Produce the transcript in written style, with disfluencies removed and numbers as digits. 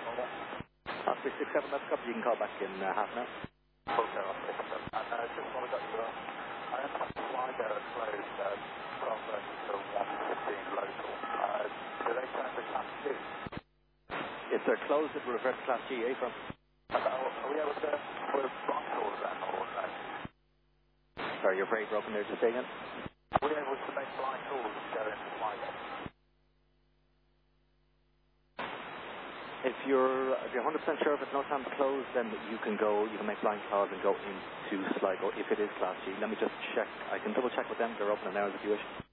Osprey 67, that's copy. You can call back in half an hour. Okay, Osprey 67. And just want to get you I understand the Sligo are closed 12:30 till 1:15 local. Do they turn to Class G? If they're closed, it will refer to Class G, from. Are we able to put blind calls then, or no? Sorry, you're very broken there. Just say again. Are we able to make blind calls and go into Sligo? If you're 100% sure if it's no time to close, then you can make blind calls and go into Sligo if it is Class G. Let me just check. I can double check with them. They're open an hour if you wish.